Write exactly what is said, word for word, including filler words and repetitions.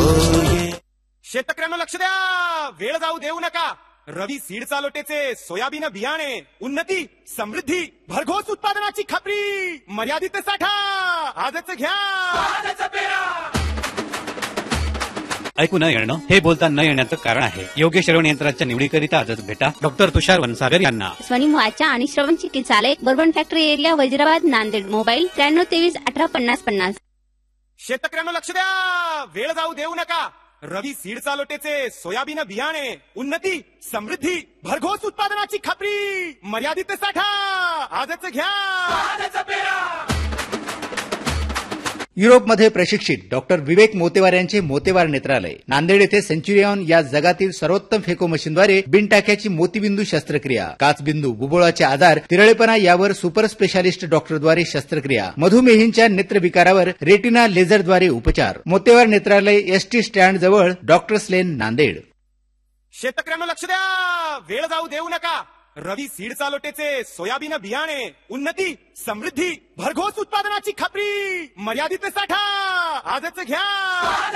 ये. शेतकऱ्यांना लक्ष द्या, वेळ जाऊ देऊ नका. रवी सीड चालोटेचे सोयाबीन बियाणे, उन्नती समृद्धी भरघोस उत्पादनाची खात्री, मर्यादित साठा आजच घ्या. आजच पेरा. ऐकू न येणं हे बोलता न येण्याचं कारण आहे. योग्य श्रवण यंत्राच्या निवडीकरिता आजच भेटा डॉक्टर तुषार वनसागर यांना. स्वनिम वाचा आणि श्रवण चिकित्सालय, bourbon factory area, वैजराबाद, Nanded. Mobile त्र्याण्णव तेवीस अठरा पन्नास पन्नास. शेतकऱ्यांना लक्ष द्या, वेळ जाऊ देऊ नका. रवी सीड चालोटेचे सोयाबीन बियाणे, उन्नती समृद्धी भरघोस उत्पादनाची खात्री, मर्यादित साठा आजच घ्या. आजच पेरा. युरोपमध्ये प्रशिक्षित डॉक्टर विवेक मोतेवार यांचे मोतेवार नेत्रालय, नांदेड येथे सेंच्युरियन या जगातील सर्वोत्तम फेको मशीनद्वारे बिनटाक्याची मोतीबिंदू शस्त्रक्रिया, काचबिंदू, बुबुळाचे आजार, तिरळेपणा यावर सुपर स्पेशालिस्ट डॉक्टरद्वारे शस्त्रक्रिया, मधुमेहींच्या नेत्रविकारावर रेटिना लेझरद्वारे उपचार. मोतेवार नेत्रालय, एसटी स्टँड जवळ, डॉक्टर्स लेन, नांदेड. शेतकऱ्यांना लक्ष द्या, वेळ जाऊ देऊ नका. रवी सीड चालोटेचे सोयाबीन बियाणे, उन्नती समृद्धी भरघोस उत्पादनाची खात्री, मर्यादित साठा आजच घ्या.